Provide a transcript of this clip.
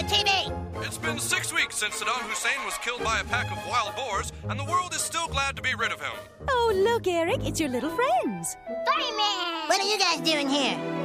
TV! It's been 6 weeks since Saddam Hussein was killed by a pack of wild boars, and the world is still glad to be rid of him. Oh, look, Eric, it's your little friends. Fireman! What are you guys doing here?